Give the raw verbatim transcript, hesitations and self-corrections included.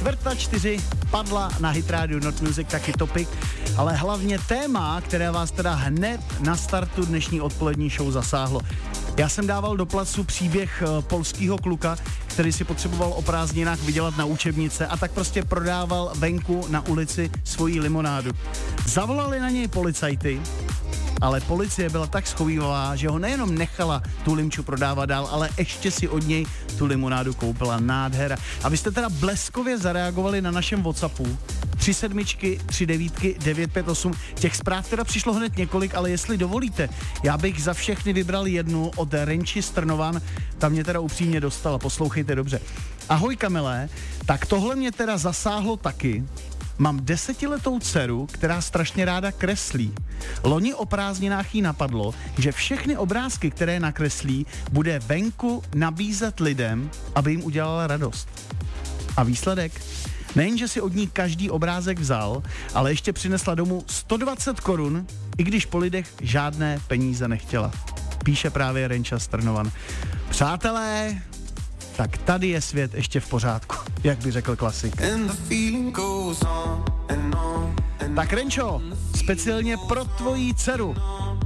čtvrta čtyři padla na Hit Radio Not Music, taky topik, ale hlavně téma, které vás teda hned na startu dnešní odpolední show zasáhlo. Já jsem dával do placu příběh polského kluka, který si potřeboval o prázdninách vydělat na učebnice a tak prostě prodával venku na ulici svoji limonádu. Zavolali na něj policajty, ale policie byla tak schovívavá, že ho nejenom nechala tu limču prodávat dál, ale ještě si od něj tu limonádu koupila. Nádhera. A vy jste teda bleskově zareagovali na našem WhatsAppu. Tři sedmičky, tři devítky, devět pět osm. Těch zpráv teda přišlo hned několik, ale jestli dovolíte, já bych za všechny vybral jednu od Renči Strnovan. Ta mě teda upřímně dostala, poslouchejte dobře. Ahoj Kamilé, tak tohle mě teda zasáhlo taky. Mám desetiletou dceru, která strašně ráda kreslí. Loni o prázdninách jí napadlo, že všechny obrázky, které nakreslí, bude venku nabízet lidem, aby jim udělala radost. A výsledek? Nejenže si od ní každý obrázek vzal, ale ještě přinesla domů sto dvacet korun, i když po lidech žádné peníze nechtěla. Píše právě Renča Strnovan. Přátelé, tak tady je svět ještě v pořádku, jak by řekl klasik. Tak Renčo, speciálně pro tvoji dceru